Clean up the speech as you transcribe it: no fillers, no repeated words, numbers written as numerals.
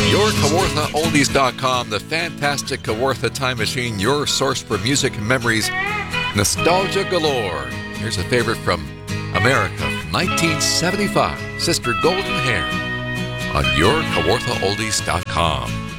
Your KawarthaOldies.com, the fantastic Kawartha time machine, your source for music and memories. Nostalgia galore. Here's a favorite from America from 1975, Sister Golden Hair, on your KawarthaOldies.com.